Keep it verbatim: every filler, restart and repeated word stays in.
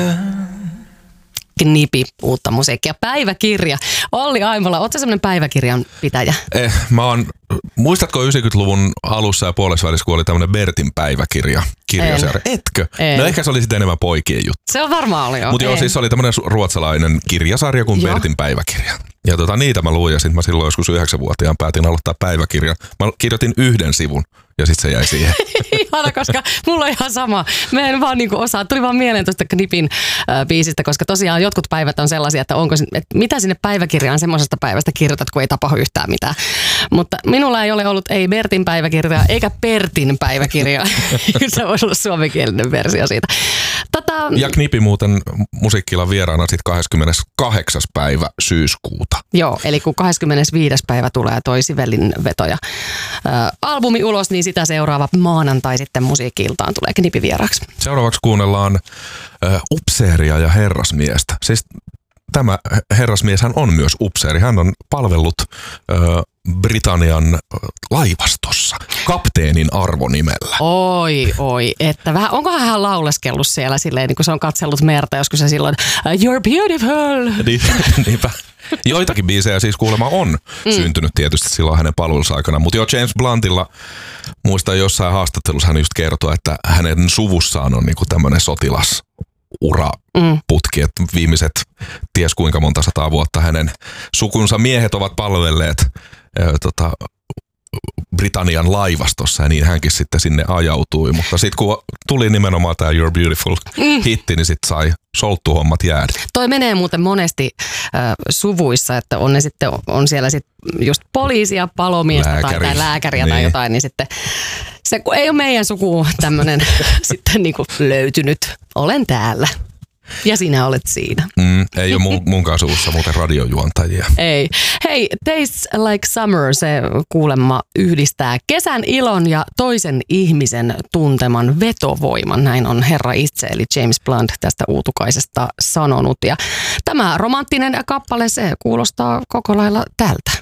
Knipi, uutta musiikkia. Päiväkirja. Olli Aimola, ootko sä semmoinen päiväkirjan pitäjä? Eh, mä oon, muistatko yhdeksänkymmentäluvun alussa ja puolessa välissä, kun oli tämmöinen Bertin päiväkirja, kirjasarja? Etkö? En. No ehkä se oli sitten enemmän poikien juttu. Se on varmaan oli jo. Mutta joo, siis se oli tämmöinen ruotsalainen kirjasarja kuin Joo. Bertin päiväkirja. Ja tota, niitä mä luin ja sitten mä silloin joskus yhdeksänvuotiaan päätin aloittaa päiväkirjan. Mä kirjoitin yhden sivun ja sitten se jäi siihen. Ihana, koska mulla on ihan sama. Mä en vaan niinku osaa. Tuli vaan mieleen tuosta Knipin äh, biisistä, koska tosiaan jotkut päivät on sellaisia, että onko, että mitä sinne päiväkirjaan semmoisesta päivästä kirjoitat, kun ei tapahdu yhtään mitään. Mutta minulla ei ole ollut ei Bertin päiväkirjaa eikä Pertin päiväkirjaa. Se voisi olla suomenkielinen versio siitä. Tota, Ja Knipi muuten musiikkilla vieraana sitten kahdeskymmeneskahdeksas päivä syyskuuta. Joo, eli kun kahdeskymmenesviides päivä tulee toi Sivellin veto ja ä, albumi ulos, niin sitä seuraava maanantai sitten musiikki-iltaan tulee Knipi vieraaksi. Seuraavaksi kuunnellaan äh, upseeria ja herrasmiestä. Siis tämä herrasmieshän on myös upseeri. Hän on palvellut äh, Britannian laivastossa kapteenin arvonimellä. Oi, oi, että vähän, onkohan hän lauleskellut siellä silleen, niin kuin se on katsellut merta joskus se silloin, you're beautiful. Niin, niinpä. Joitakin biisejä siis kuulemma on mm. syntynyt tietysti silloin hänen palvelusaikana, mutta jo James Bluntilla, muistan jossain haastattelussa hän just kertoi, että hänen suvussaan on niinku tämmöinen sotilas uraputki, että viimeiset ties kuinka monta sataa vuotta hänen sukunsa miehet ovat palvelleet ää, tota, Britannian laivastossa ja niin hänkin sitten sinne ajautui, mutta sitten kun tuli nimenomaan tämä You're Beautiful mm. hitti, niin sitten sai solttuhommat jäädä. Toi menee muuten monesti äh, suvuissa, että on ne sitten, on siellä sitten just poliisia, palomiestä Lääkäri. tai, tai lääkäriä niin. tai jotain, niin sitten se kun ei ole meidän suku tämmöinen sitten niinku löytynyt, olen täällä. Ja sinä olet siinä. Mm, ei ole mun, munkaan suvussa muuten radiojuontajia. Ei. Hei, Tastes Like Summer, se kuulemma yhdistää kesän ilon ja toisen ihmisen tunteman vetovoiman. Näin on herra itse, eli James Blunt tästä uutukaisesta sanonut. Ja tämä romanttinen kappale, se kuulostaa koko lailla tältä.